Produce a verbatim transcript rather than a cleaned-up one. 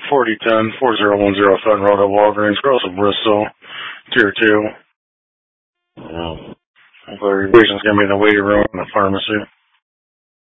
forty ten, four zero one zero Fenton Road at Walgreens, Gross of Bristol, Tier two. Um, hopefully your patient's going to be in the waiting room in the pharmacy.